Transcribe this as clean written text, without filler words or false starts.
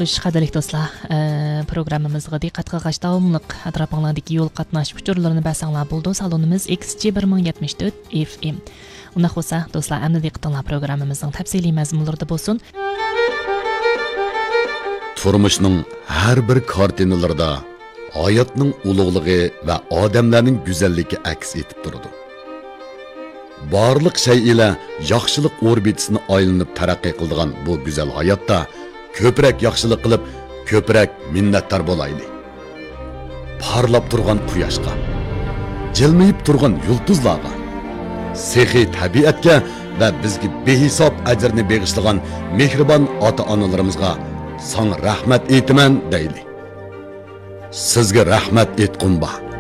Xo'sh, qadrli do'stlar, programmamizga diqqat qilgach davomliq atrofinglardagi yo'l qatnash uchurlarini basanglar bo'ldi. Salonimiz XG 1074 FM. Unda bo'lsa, do'stlar, endi diqqatinglar programmamizning tafsiliy mazmunlarida bo'lsin. Turmuşning har bir kartinalarida hayotning ulug'ligi va odamlarning go'zalligi aks etib turadi. Barliq shay ila yaxshilik orbitasini aylanib taraqqiy qiladigan bu go'zal hayotda ko'proq yaxshilik qilib, ko'proq minnatdor bo'laylik. Parlab turgan quyoshga, jilmayib turgan yulduzlarga, sehi tabiatga va bizga behisob ajrni beg'ishlagan mehribon ota-onalarimizga sana rahmat etman deyli. Sizga rahmat etqun ba.